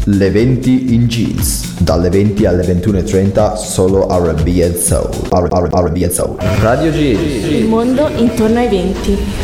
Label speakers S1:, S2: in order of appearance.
S1: Le 20 in jeans, dalle 20 alle 21:30 solo R&B and Soul. R&B and Soul. Radio G.
S2: Il mondo intorno ai 20.